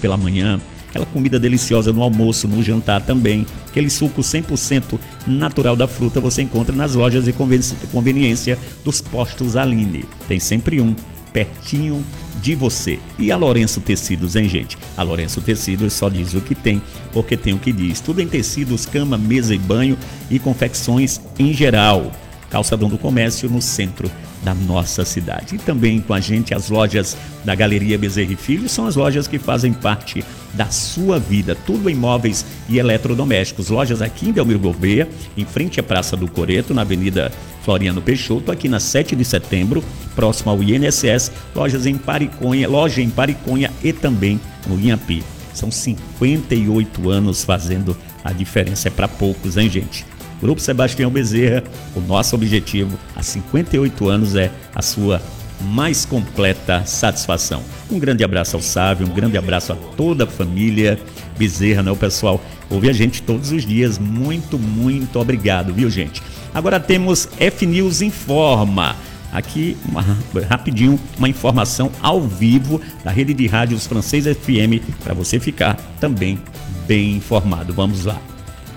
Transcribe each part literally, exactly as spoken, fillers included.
pela manhã, aquela comida deliciosa no almoço, no jantar também, aquele suco cem por cento natural da fruta você encontra nas lojas de conveniência dos postos Aline. Tem sempre um pertinho de você. E a Lourenço Tecidos, hein, gente? A Lourenço Tecidos só diz o que tem, porque tem o que diz. Tudo em tecidos, cama, mesa e banho e confecções em geral. Calçadão do Comércio, no centro da nossa cidade. E também com a gente as lojas da Galeria Bezerra e Filho, são as lojas que fazem parte da sua vida, tudo em móveis e eletrodomésticos. Lojas aqui em Delmiro Gouveia, em frente à Praça do Coreto, na Avenida Floriano Peixoto, aqui na sete de setembro, próximo ao I N S S, lojas em Pariconha, loja em Pariconha e também no Inhapi. São cinquenta e oito anos fazendo a diferença, é para poucos, hein, gente? Grupo Sebastião Bezerra, o nosso objetivo há cinquenta e oito anos é a sua mais completa satisfação. Um grande abraço ao Sávio, um grande abraço a toda a família Bezerra, né? O pessoal ouve a gente todos os dias. Muito, muito obrigado, viu, gente? Agora temos F News Informa. Aqui, uma, rapidinho, uma informação ao vivo da rede de rádios Francês F M para você ficar também bem informado. Vamos lá.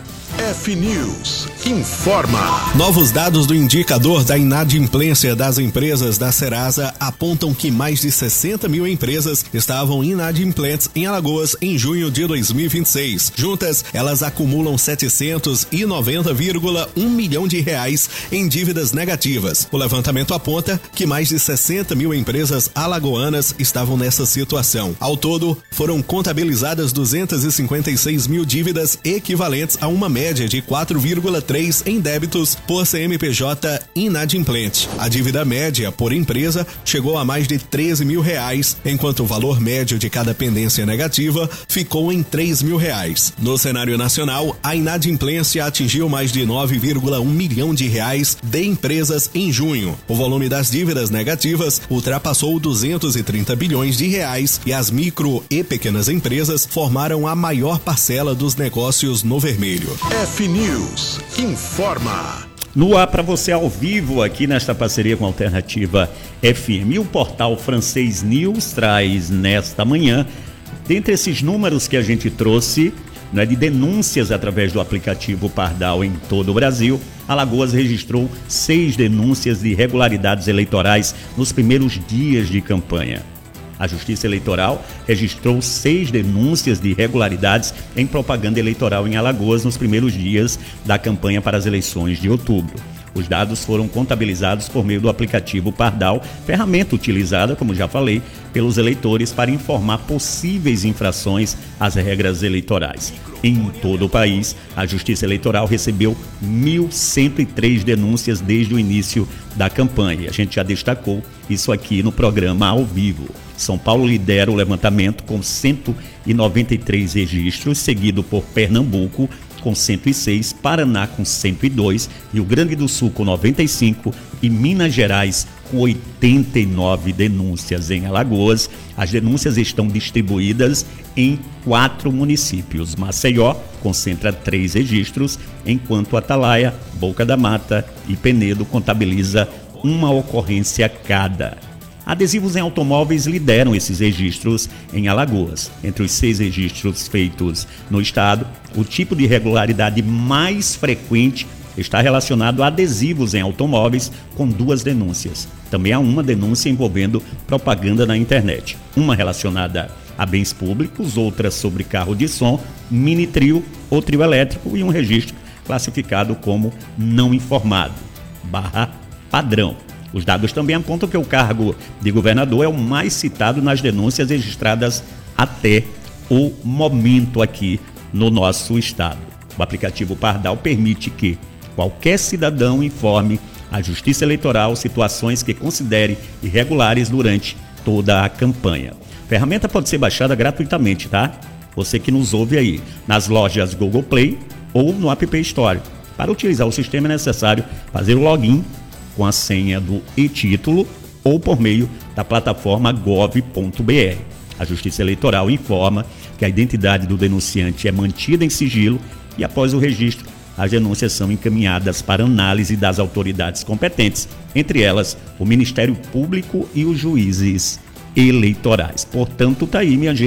F News Informa. Novos dados do indicador da inadimplência das empresas da Serasa apontam que mais de sessenta mil empresas estavam inadimplentes em Alagoas em junho de dois mil e vinte e seis. Juntas, elas acumulam setecentos e noventa vírgula um milhão de reais em dívidas negativas. O levantamento aponta que mais de sessenta mil empresas alagoanas estavam nessa situação. Ao todo, foram contabilizadas duzentas e cinquenta e seis mil dívidas equivalentes a uma média de quatro vírgula três em débitos por C N P J inadimplente. A dívida média por empresa chegou a mais de treze mil reais, enquanto o valor médio de cada pendência negativa ficou em três mil reais. No cenário nacional, a inadimplência atingiu mais de nove vírgula um milhão de reais de empresas em junho. O volume das dívidas negativas ultrapassou duzentos e trinta bilhões de reais e as micro e pequenas empresas formaram a maior parcela dos negócios no vermelho. F News Informa. No ar para você ao vivo aqui nesta parceria com a Alternativa F M. E o portal Francês News traz nesta manhã, dentre esses números que a gente trouxe, né, de denúncias através do aplicativo Pardal em todo o Brasil, Alagoas registrou seis denúncias de irregularidades eleitorais nos primeiros dias de campanha. A Justiça Eleitoral registrou seis denúncias de irregularidades em propaganda eleitoral em Alagoas nos primeiros dias da campanha para as eleições de outubro. Os dados foram contabilizados por meio do aplicativo Pardal, ferramenta utilizada, como já falei, pelos eleitores para informar possíveis infrações às regras eleitorais. Em todo o país, a Justiça Eleitoral recebeu mil cento e três denúncias desde o início da campanha. A gente já destacou isso aqui no programa ao vivo. São Paulo lidera o levantamento com cento e noventa e três registros, seguido por Pernambuco com cento e seis, Paraná com cento e dois, Rio Grande do Sul com noventa e cinco e Minas Gerais com oitenta e nove denúncias. Em Alagoas, as denúncias estão distribuídas em quatro municípios. Maceió concentra três registros, enquanto Atalaia, Boca da Mata e Penedo contabiliza uma ocorrência cada. Adesivos em automóveis lideram esses registros em Alagoas. Entre os seis registros feitos no estado, o tipo de irregularidade mais frequente está relacionado a adesivos em automóveis, com duas denúncias. Também há uma denúncia envolvendo propaganda na internet. Uma relacionada a bens públicos, outra sobre carro de som, mini trio ou trio elétrico e um registro classificado como não informado, barra padrão. Os dados também apontam que o cargo de governador é o mais citado nas denúncias registradas até o momento aqui no nosso estado. O aplicativo Pardal permite que qualquer cidadão informe à Justiça Eleitoral situações que considere irregulares durante toda a campanha. A ferramenta pode ser baixada gratuitamente, tá? Você que nos ouve aí, nas lojas Google Play ou no App Store. Para utilizar o sistema é necessário fazer o login com a senha do e-título ou por meio da plataforma gov ponto br. A Justiça Eleitoral informa que a identidade do denunciante é mantida em sigilo e, após o registro, as denúncias são encaminhadas para análise das autoridades competentes, entre elas o Ministério Público e os juízes eleitorais. Portanto, tá aí, minha gente,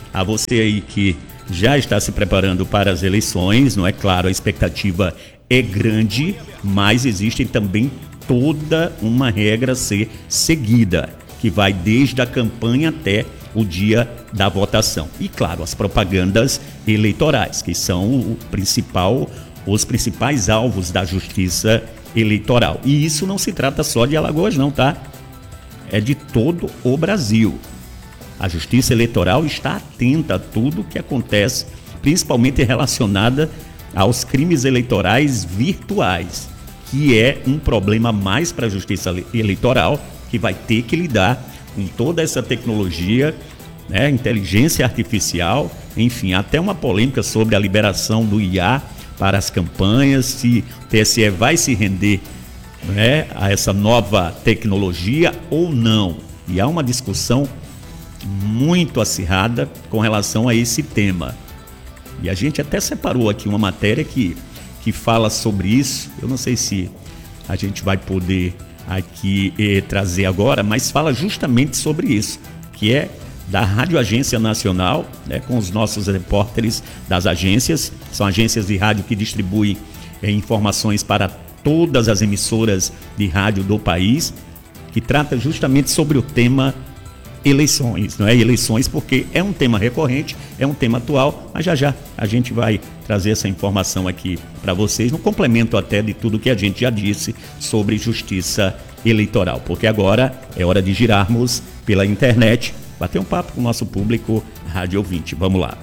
a você aí que já está se preparando para as eleições, não é claro, a expectativa é grande, mas existe também toda uma regra a ser seguida, que vai desde a campanha até o dia da votação. E claro, as propagandas eleitorais, que são o principal, os principais alvos da justiça eleitoral. E isso não se trata só de Alagoas não, tá? É de todo o Brasil. A justiça eleitoral está atenta a tudo que acontece, principalmente relacionada aos crimes eleitorais virtuais, que é um problema mais para a justiça eleitoral, que vai ter que lidar com toda essa tecnologia, né, inteligência artificial, enfim, até uma polêmica sobre a liberação do I A para as campanhas, se o T S E vai se render, né, a essa nova tecnologia ou não. E há uma discussão muito acirrada com relação a esse tema. E a gente até separou aqui uma matéria que, que fala sobre isso. Eu não sei se a gente vai poder aqui eh, trazer agora, mas fala justamente sobre isso, que é da Rádio Agência Nacional, né, com os nossos repórteres das agências. São agências de rádio que distribuem eh, informações para todas as emissoras de rádio do país, que trata justamente sobre o tema eleições, não é? Eleições, porque é um tema recorrente, é um tema atual, mas já já a gente vai trazer essa informação aqui para vocês, no complemento até de tudo que a gente já disse sobre justiça eleitoral, porque agora é hora de girarmos pela internet, bater um papo com o nosso público rádio ouvinte. Vamos lá.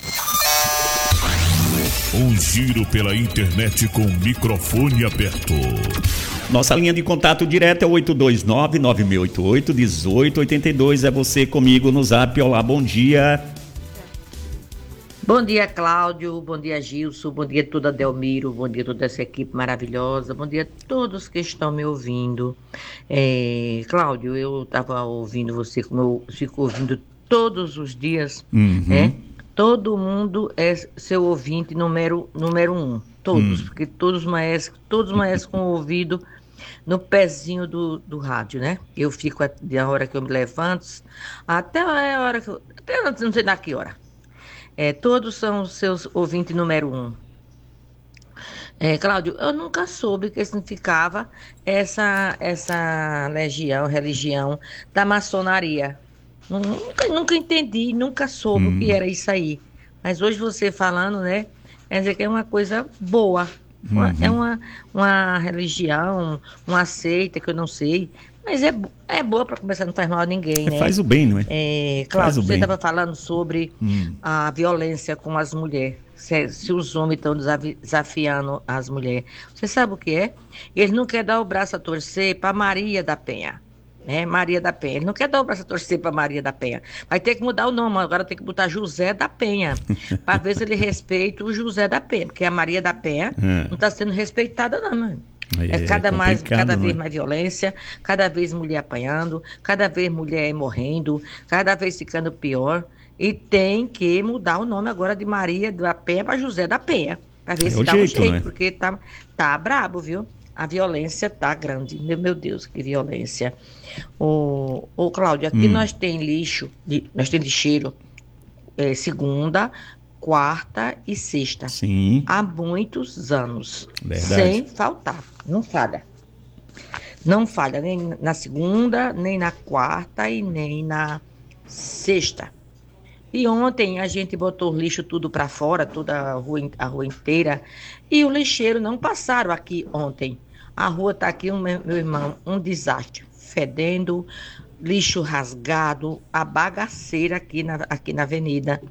Um giro pela internet com o microfone aberto. Nossa linha de contato direto é oito dois nove, nove seis oito oito, um oito oito dois. É você comigo no Zap. Olá, bom dia. Bom dia, Cláudio. Bom dia, Gilson. Bom dia a toda Delmiro. Bom dia a toda essa equipe maravilhosa. Bom dia a todos que estão me ouvindo. É, Cláudio, eu estava ouvindo você, como eu fico ouvindo todos os dias, uhum. né? Todo mundo é seu ouvinte número, número um. Todos, hum. porque todos os maestros, todos os maestros com o ouvido no pezinho do, do rádio, né? Eu fico da hora que eu me levanto até a hora que eu... Até não sei na que hora. É, todos são os seus ouvintes número um. É, Cláudio, eu nunca soube o que significava essa, essa legião, religião da maçonaria. Nunca, nunca entendi, nunca soube hum. o que era isso aí. Mas hoje você falando, né? Quer dizer que é uma coisa boa. Uhum. É uma, uma religião, uma seita que eu não sei. Mas é, é boa para começar, não faz mal a ninguém, né? Faz o bem, não é? É, claro, você estava falando sobre hum. a violência com as mulheres. Se, se os homens estão desafiando as mulheres. Você sabe o que é? Eles não querem dar o braço a torcer para Maria da Penha. Né? Maria da Penha. Ele não quer dar o braço a torcer para Maria da Penha. Vai ter que mudar o nome, agora tem que botar José da Penha, para ver se ele respeita o José da Penha, porque a Maria da Penha é. não está sendo respeitada, não, mano. É, é cada, mais, cada vez mais violência, cada vez mulher apanhando, cada vez mulher morrendo, cada vez ficando pior. E tem que mudar o nome agora de Maria da Penha para José da Penha, para ver é se dá jeito, um jeito, né? Porque tá, tá brabo, viu? A violência tá grande. Meu, meu Deus, que violência. Ô, ô Cláudio, aqui hum. nós tem lixo, nós tem lixeiro é, segunda, quarta e sexta. Sim. Há muitos anos. Verdade. Sem faltar. Não falha. Não falha nem na segunda, nem na quarta e nem na sexta. E ontem a gente botou o lixo tudo para fora, toda a rua, a rua inteira, e o lixeiro não passaram aqui ontem. A rua está aqui, meu, meu irmão, um desastre, fedendo, lixo rasgado, a bagaceira aqui na, aqui na avenida.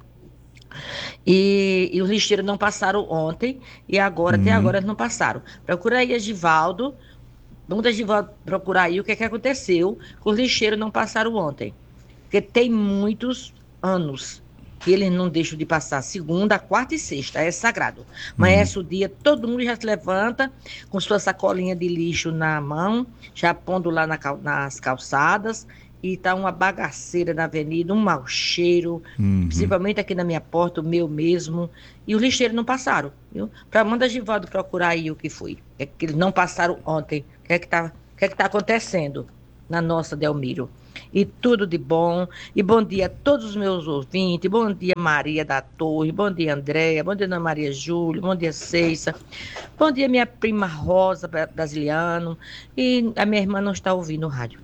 E, e os lixeiros não passaram ontem, e agora, uhum. até agora não passaram. Procura aí, Agivaldo, vamos Agivaldo procurar aí o que, é que aconteceu, que os lixeiros não passaram ontem. Porque tem muitos anos que eles não deixam de passar segunda, quarta e sexta, é sagrado. Amanhece uhum. o dia, todo mundo já se levanta com sua sacolinha de lixo na mão, já pondo lá na, nas calçadas, e tá uma bagaceira na avenida, um mau cheiro, uhum. principalmente aqui na minha porta, o meu mesmo, e os lixeiros não passaram, viu? Para manda Givaldo procurar aí o que foi, é que eles não passaram ontem, o que é que tá, o que é que tá acontecendo na nossa Delmiro? e tudo de bom. E bom dia a todos os meus ouvintes. Bom dia, Maria da Torre. Bom dia, Andréia. Bom dia, Ana Maria Júlia. Bom dia, Ceissa. Bom dia, minha prima Rosa Brasiliano. E a minha irmã não está ouvindo o rádio.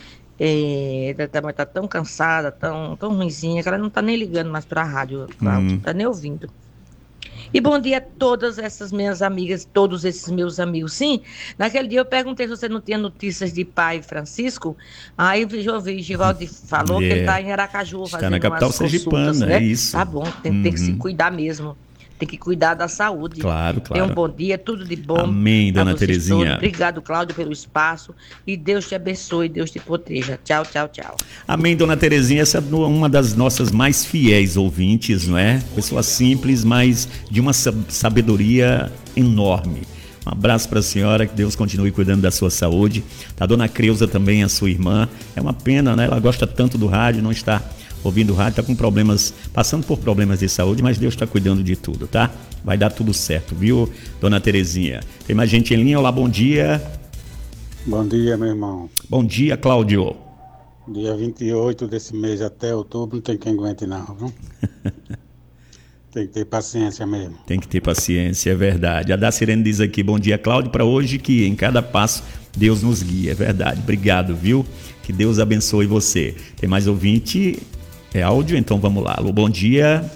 É, ela está tão cansada, tão, tão ruinzinha, que ela não está nem ligando mais para a rádio, Cláudio. Não está nem ouvindo. E bom dia a todas essas minhas amigas, todos esses meus amigos. Sim, naquele dia eu perguntei se você não tinha notícias de pai Francisco. Aí eu ouvi, Givaldi falou yeah. que ele está em Aracaju está fazendo na capital umas sergipana, consultas, né? É isso. Tá bom, tem, uhum. tem que se cuidar mesmo. Tem que cuidar da saúde. Claro, claro. Tenha um bom dia, tudo de bom. Amém, dona Terezinha. Todos. Obrigado, Cláudio, pelo espaço. E Deus te abençoe, Deus te proteja. Tchau, tchau, tchau. Amém, dona Terezinha. Essa é uma das nossas mais fiéis ouvintes, não é? Pessoa simples, mas de uma sabedoria enorme. Um abraço para a senhora, que Deus continue cuidando da sua saúde. A dona Creuza também, a sua irmã. É uma pena, né? Ela gosta tanto do rádio, não está ouvindo o rádio, está com problemas, passando por problemas de saúde, mas Deus está cuidando de tudo, tá? Vai dar tudo certo, viu, dona Terezinha? Tem mais gente em linha? Olá, bom dia. Bom dia, meu irmão. Bom dia, Cláudio. Dia vinte e oito desse mês até outubro, não tem quem aguente não, viu? Tem que ter paciência mesmo. Tem que ter paciência, é verdade. A Dacirene diz aqui, bom dia, Cláudio, para hoje que em cada passo Deus nos guia, é verdade. Obrigado, viu? Que Deus abençoe você. Tem mais ouvinte? É áudio? Então vamos lá. Alô, bom dia.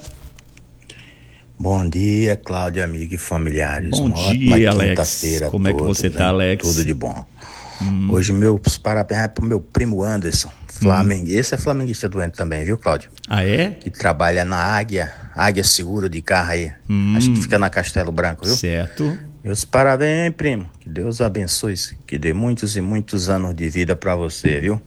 Bom dia, Cláudio, amigo e familiares. Bom Uma dia, Alex. Como é que você tá, Alex? Tudo de bom. Hum. Hoje meus parabéns pro meu primo Anderson, flamenguista. Esse é flamenguista doente também, viu, Cláudio? Ah, é? Que trabalha na Águia, Águia Seguro de carro aí. Hum. Acho que fica na Castelo Branco, viu? Certo. Meus parabéns, primo. Que Deus abençoe, que dê muitos e muitos anos de vida pra você, viu?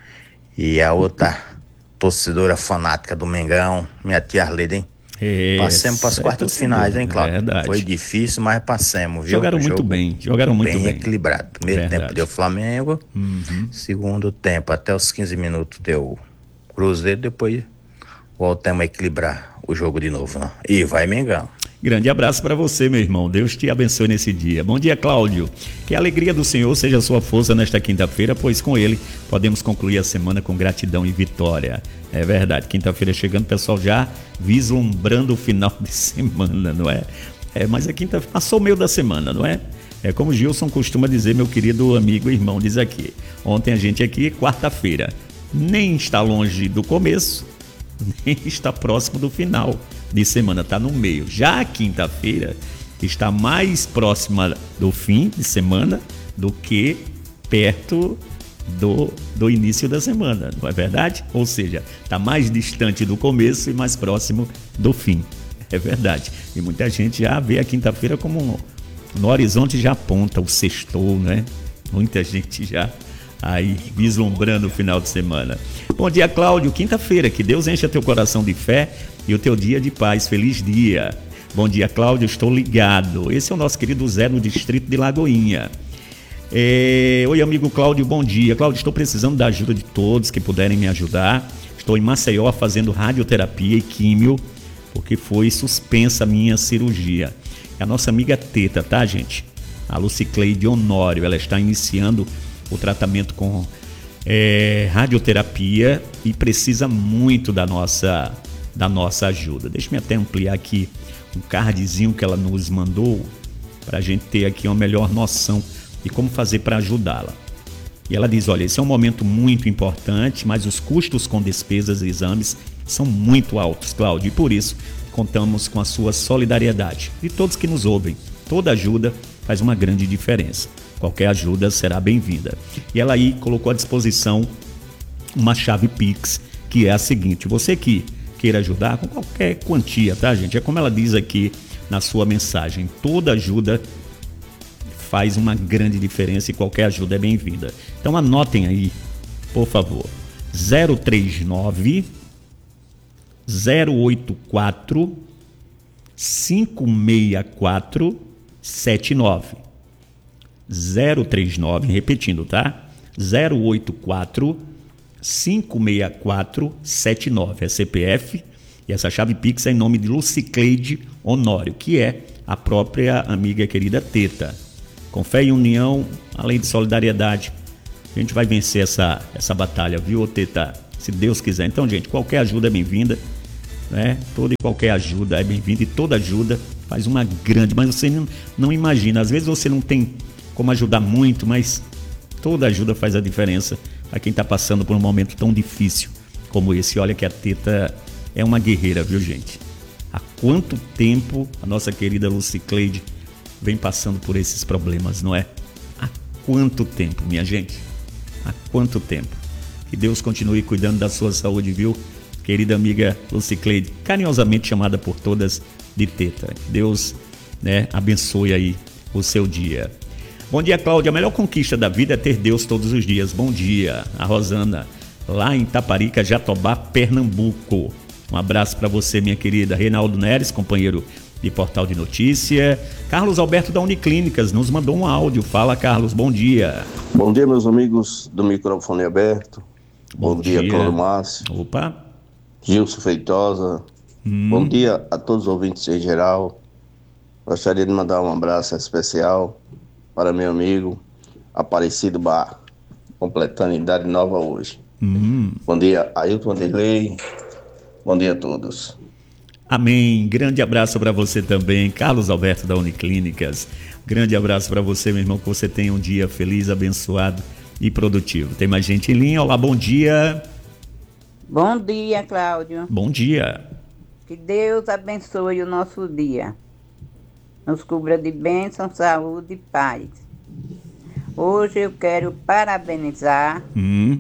E a outra torcedora fanática do Mengão, minha tia Arleda, hein? É, passemos para as quartas finais, hein, Cláudio? Verdade. Foi difícil, mas passemos, viu? Jogaram muito bem, jogaram muito bem. Bem equilibrado. Primeiro verdade. tempo deu Flamengo, uhum. segundo tempo, até os quinze minutos deu Cruzeiro, depois voltamos a equilibrar o jogo de novo, né? E vai Mengão. Grande abraço para você, meu irmão. Deus te abençoe nesse dia. Bom dia, Cláudio. Que a alegria do Senhor seja a sua força nesta quinta-feira, pois com ele podemos concluir a semana com gratidão e vitória. É verdade. Quinta-feira chegando, o pessoal já vislumbrando o final de semana, não é? É, mas a quinta passou o meio da semana, não é? É como o Gilson costuma dizer, meu querido amigo e irmão, diz aqui. Ontem a gente aqui, quarta-feira, nem está longe do começo, nem está próximo do final de semana, está no meio. Já a quinta-feira está mais próxima do fim de semana do que perto do, do início da semana, não é verdade? Ou seja, está mais distante do começo e mais próximo do fim, é verdade. E muita gente já vê a quinta-feira como um, no horizonte já aponta o sextou, né? Muita gente já aí vislumbrando o final de semana. Bom dia, Cláudio. Quinta-feira, que Deus encha teu coração de fé e o teu dia de paz. Feliz dia. Bom dia, Cláudio. Estou ligado. Esse é o nosso querido Zé no distrito de Lagoinha. É... Oi, amigo Cláudio. Bom dia. Cláudio, estou precisando da ajuda de todos que puderem me ajudar. Estou em Maceió fazendo radioterapia e químio porque foi suspensa a minha cirurgia. É a nossa amiga Teta, tá, gente? A Lucicleide Honório. Ela está iniciando o tratamento com é, radioterapia e precisa muito da nossa, da nossa ajuda. Deixa-me até ampliar aqui um cardzinho que ela nos mandou para a gente ter aqui uma melhor noção de como fazer para ajudá-la. E ela diz, olha, esse é um momento muito importante, mas os custos com despesas e exames são muito altos, Cláudio, e por isso contamos com a sua solidariedade. E todos que nos ouvem, toda ajuda faz uma grande diferença. Qualquer ajuda será bem-vinda. E ela aí colocou à disposição uma chave Pix, que é a seguinte, você que queira ajudar com qualquer quantia, tá, gente? É como ela diz aqui na sua mensagem, toda ajuda faz uma grande diferença e qualquer ajuda é bem-vinda. Então anotem aí, por favor, zero três nove, zero oito quatro, cinco seis quatro, sete nove. zero três nove, repetindo, tá? zero oito quatro, cinco seis quatro, sete nove. É C P F e essa chave Pix é em nome de Lucicleide Honório, que é a própria amiga querida Teta. Com fé e união, além de solidariedade, A gente vai vencer essa, essa batalha, viu, Teta? Se Deus quiser. Então, gente, qualquer ajuda é bem-vinda, né? Toda e qualquer ajuda é bem-vinda e toda ajuda faz uma grande... Mas você não, não imagina, às vezes você não tem como ajudar muito, mas toda ajuda faz a diferença a quem está passando por um momento tão difícil como esse. Olha que a Teta é uma guerreira, viu, gente? Há quanto tempo a nossa querida Lucicleide vem passando por esses problemas, não é? Há quanto tempo, minha gente? Há quanto tempo? Que Deus continue cuidando da sua saúde, viu? Querida amiga Lucicleide, carinhosamente chamada por todas de Teta. Deus, né, abençoe aí o seu dia. Bom dia, Cláudia. A melhor conquista da vida é ter Deus todos os dias. Bom dia. A Rosana, lá em Taparica, Jatobá, Pernambuco. Um abraço para você, minha querida. Reinaldo Neres, companheiro de Portal de Notícia. Carlos Alberto da Uniclínicas nos mandou um áudio. Fala, Carlos. Bom dia. Bom dia, meus amigos do microfone aberto. Bom, Bom dia, dia, Cláudio Márcio. Opa. Gilson Feitosa. Hum. Bom dia a todos os ouvintes em geral. Gostaria de mandar um abraço especial para meu amigo Aparecido Bar, completando idade nova hoje. Hum. Bom dia, Ailton Vanderlei. Bom dia a todos. Amém. Grande abraço para você também, Carlos Alberto da Uniclínicas. Grande abraço para você, meu irmão, que você tenha um dia feliz, abençoado e produtivo. Tem mais gente em linha. Olá, bom dia. Bom dia, Cláudio. Bom dia. Que Deus abençoe o nosso dia. Nos cubra de bênção, saúde e paz. Hoje eu quero parabenizar hum.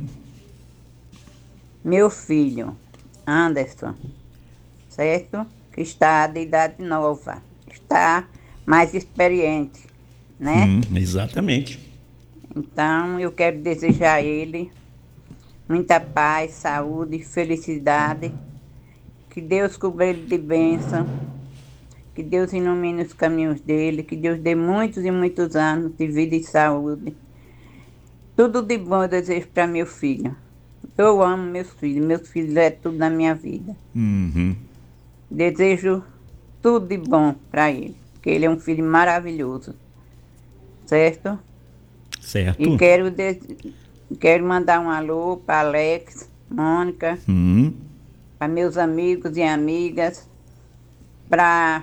meu filho, Anderson, certo? Que está de idade nova, está mais experiente, né? Hum, exatamente. Então eu quero desejar a ele muita paz, saúde, felicidade, que Deus cubra ele de bênção, que Deus ilumine os caminhos dele, que Deus dê muitos e muitos anos de vida e saúde. Tudo de bom eu desejo para meu filho. Eu amo meus filhos, meus filhos é tudo na minha vida. Uhum. Desejo tudo de bom para ele, porque ele é um filho maravilhoso, certo? Certo. E quero, de... quero mandar um alô para Alex, Mônica, uhum. para meus amigos e amigas, para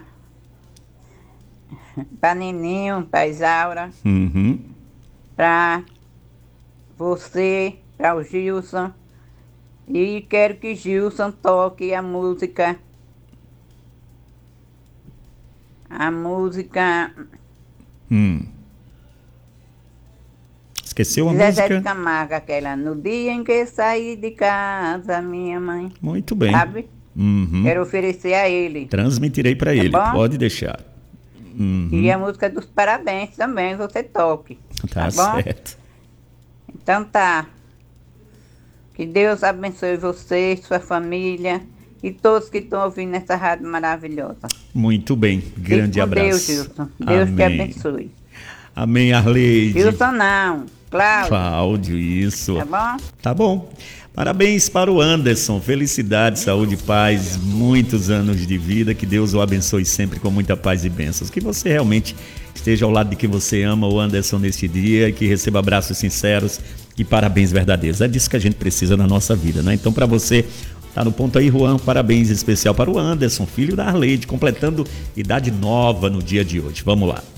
para Neninho, para Isaura, uhum. para você, para o Gilson. E quero que Gilson toque a música. A música... Hum. Esqueceu a Zezé música? Zezé de Camargo, aquela. No dia em que saí de casa, minha mãe. Muito bem. Sabe? Uhum. Quero oferecer a ele. Transmitirei para tá ele, bom? Pode deixar. Uhum. E a música dos parabéns também, você toque. Tá, tá bom? certo. Então tá. Que Deus abençoe você, sua família e todos que estão ouvindo essa rádio maravilhosa. Muito bem. Grande Fique com abraço. Deus, Gilson. Deus Amém. te abençoe. Amém, Arleide. Gilson não, Cláudio. Cláudio, isso. Tá bom? Tá bom. Parabéns para o Anderson. Felicidade, saúde e paz. Muitos anos de vida. Que Deus o abençoe sempre com muita paz e bênçãos. Que você realmente esteja ao lado de quem você ama, o Anderson, neste dia. E que receba abraços sinceros e parabéns verdadeiros. É disso que a gente precisa na nossa vida, né? Então, para você, tá no ponto aí, Juan. Parabéns especial para o Anderson, filho da Arleide, completando idade nova no dia de hoje. Vamos lá.